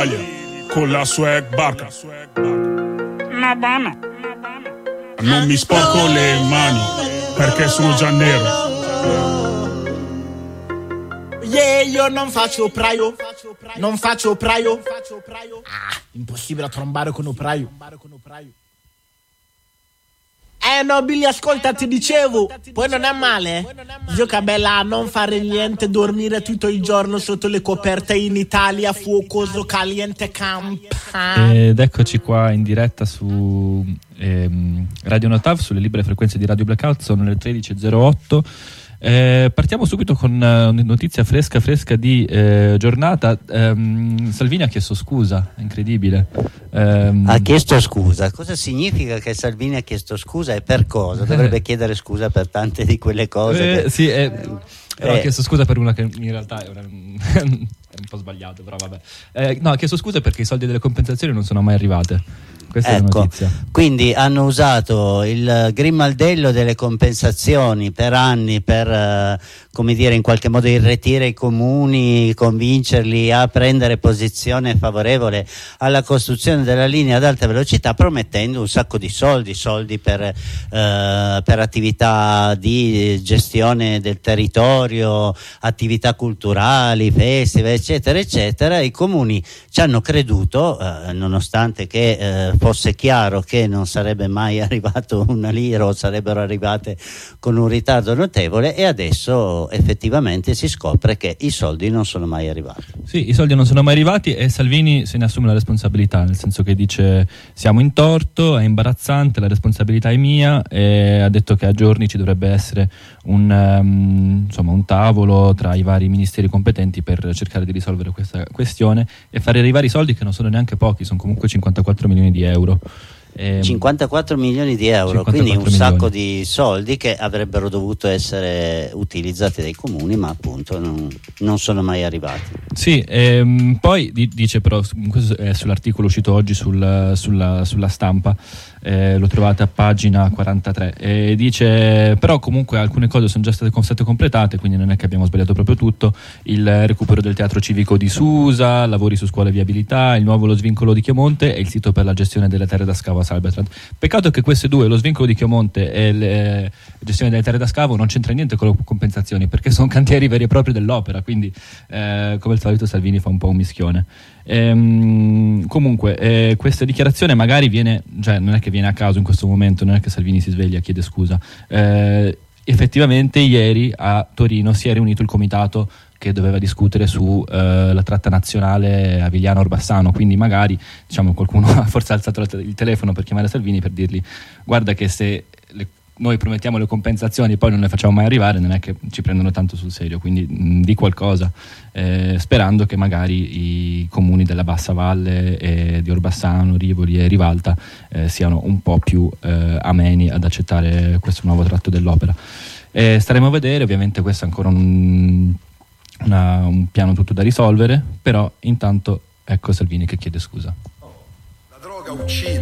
l'Italia con la swag barca. Non mi sporco le mani perché sono già nero. Yeah, io non faccio operaio. Non faccio operaio. Impossibile trombare con operaio. No, Billy, ascolta, ti dicevo, poi non è male. Gioca bella a non fare niente, dormire tutto il giorno sotto le coperte in Italia, fuocoso, caliente camp. Ed eccoci qua in diretta su Radio Notav, sulle libere frequenze di Radio Blackout, sono le 13.08. Partiamo subito con una notizia fresca di giornata. Salvini ha chiesto scusa, è incredibile. Ha chiesto scusa. Cosa significa che Salvini ha chiesto scusa e per cosa? Dovrebbe chiedere scusa per tante di quelle cose. Sì, però ha chiesto scusa per una che in realtà è un po' sbagliato, però vabbè. No, ha chiesto scusa perché i soldi delle compensazioni non sono mai arrivate. Questa è la notizia. Quindi hanno usato il grimaldello delle compensazioni per anni per, come dire, in qualche modo irretire i comuni, convincerli a prendere posizione favorevole alla costruzione della linea ad alta velocità, promettendo un sacco di soldi per attività di gestione del territorio, attività culturali, festival, eccetera, eccetera. I comuni ci hanno creduto, nonostante che fosse chiaro che non sarebbe mai arrivato una lira o sarebbero arrivate con un ritardo notevole, e adesso effettivamente si scopre che i soldi non sono mai arrivati. Sì, i soldi non sono mai arrivati e Salvini se ne assume la responsabilità, nel senso che dice siamo in torto, è imbarazzante, la responsabilità è mia, e ha detto che a giorni ci dovrebbe essere un tavolo tra i vari ministeri competenti per cercare di risolvere questa questione e fare arrivare i soldi, che non sono neanche pochi, sono comunque 54 milioni di euro. 54 milioni di euro, quindi un sacco di soldi che avrebbero dovuto essere utilizzati dai comuni, ma appunto non sono mai arrivati. Sì, poi dice però, questo è sull'articolo uscito oggi sulla Stampa, lo trovate a pagina 43, e dice però comunque alcune cose sono già state completate, quindi non è che abbiamo sbagliato proprio tutto: il recupero del teatro civico di Susa, lavori su scuola e viabilità, il nuovo lo svincolo di Chiomonte e il sito per la gestione delle terre da scavo a Salbertrand. Peccato che queste due, lo svincolo di Chiomonte e la gestione delle terre da scavo, non c'entra niente con le compensazioni, perché sono cantieri veri e propri dell'opera, quindi come al solito Salvini fa un po' un mischione. Comunque questa dichiarazione magari non è che viene a caso in questo momento, non è che Salvini si sveglia e chiede scusa. Effettivamente ieri a Torino si è riunito il comitato che doveva discutere su la tratta nazionale Avigliano-Orbassano, quindi magari qualcuno ha forse alzato il telefono per chiamare Salvini per dirgli guarda che se noi promettiamo le compensazioni e poi non le facciamo mai arrivare, non è che ci prendono tanto sul serio, quindi di qualcosa, sperando che magari i comuni della Bassa Valle di Orbassano, Rivoli e Rivalta siano un po' più ameni ad accettare questo nuovo tratto dell'opera. Staremo a vedere, ovviamente questo è ancora un piano tutto da risolvere, però intanto ecco Salvini che chiede scusa. La droga uccide.